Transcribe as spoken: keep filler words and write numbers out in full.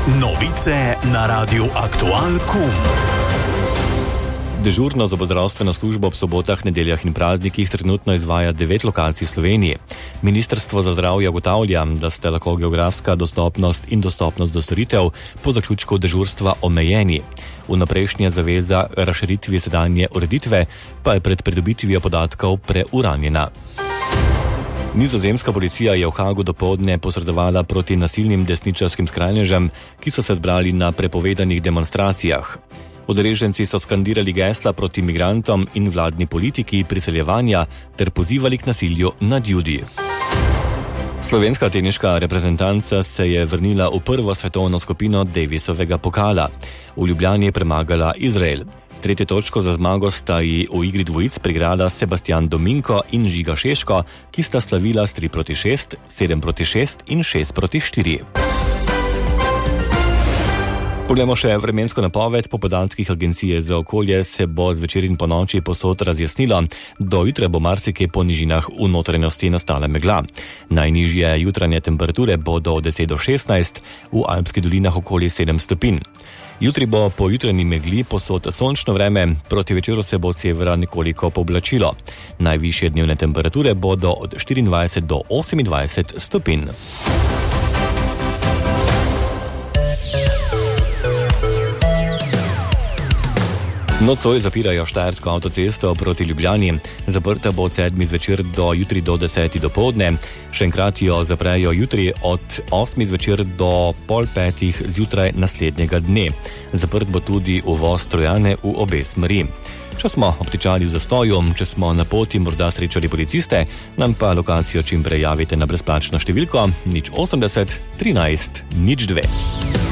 Novice na Radiu Aktual Kum. Dežurno zobozdravstveno službo ob sobotah, nedeljah in praznikih trenutno izvaja devet lokacij v Sloveniji. Ministrstvo za zdravje ugotavlja, da sta lahko geografska dostopnost in dostopnost do storitev po zaključku dežurstva omejeni. Vnaprejšnja zaveza razširitvi sedanje ureditve pa je pred pridobitvijo podatkov preuranjena. Nizozemska policija je v Hagu dopoldne posredovala proti nasilnim desničarskim skrajnežem, ki so se zbrali na prepovedanih demonstracijah. Udeleženci so skandirali gesla proti migrantom in vladni politiki priseljevanja ter pozivali k nasilju nad Judi. Slovenska teniška reprezentanca se je vrnila v prvo svetovno skupino Davisovega pokala. V Ljubljani je premagala Izrael. Tretjo točko za zmago sta ji v igri dvojic prigrala Sebastian Dominko in Žiga Šeško, ki sta slavila s tri proti šest, sedem proti šest in šest proti štiri. Poglejmo še vremensko napoved. Po podatkih Agencije za okolje se bo zvečer in ponoči povsod razjasnilo. Do jutra bo marsikje po nižinah v notranjosti nastala megla. Najnižje jutranje temperature bodo od deset do šestnajst, v Alpskih dolinah okoli sedem stopinj. Jutri bo po jutranji megli povsod sončno vreme, proti večeru se bo od severa nekoliko pooblačilo. Najvišje dnevne temperature bodo od štiriindvajset do osemindvajset stopinj. Nocoj zapirajo Štajersko avtocesto proti Ljubljani. Zaprta bo od sedmih zvečer do jutri do desetih dopoldne. Še enkrat jo zaprejo jutri od osmih zvečer do pol petih zjutraj naslednjega dne. Zaprt bo tudi uvoz Trojane v obe smeri. Če smo obtičali v zastoju, če smo na poti morda srečali policiste, nam pa lokacijo čim prej javite na brezplačno številko nič osemdeset trinajst nič dve.